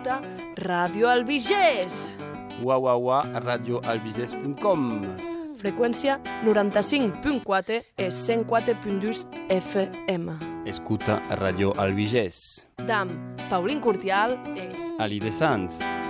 escuta Radio Albigès. radioalbigès.com. Freqüència 95.4 e 104.2 FM. Escuta Radio Albigès. Dam Paulín Curtial e Ali de Sants.